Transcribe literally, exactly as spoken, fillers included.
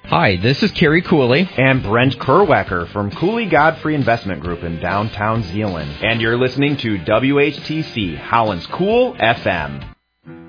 Hi, this is Kerry Cooley. And Brent Kerwecker from Cooley Godfrey Investment Group in downtown Zeeland. And you're listening to W H T C, Holland's Cool F M.